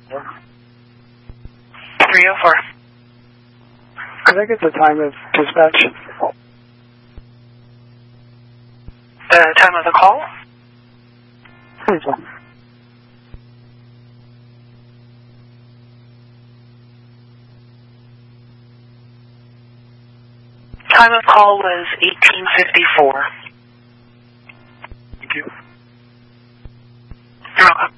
304. Could I get the time of dispatch? The time of the call? Please. Time of call was 1854. Thank you. You're welcome.